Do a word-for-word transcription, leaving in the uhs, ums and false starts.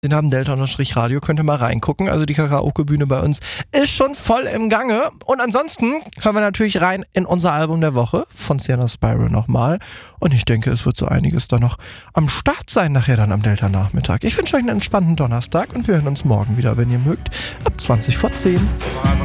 Den haben Delta-Radio, könnt ihr mal reingucken. Also die Karaoke-Bühne bei uns ist schon voll im Gange. Und ansonsten hören wir natürlich rein in unser Album der Woche von Sienna Spyro nochmal. Und ich denke, es wird so einiges da noch am Start sein, nachher dann am Delta-Nachmittag. Ich wünsche euch einen entspannten Donnerstag und wir hören uns morgen wieder, wenn ihr mögt, ab zwanzig vor zehn.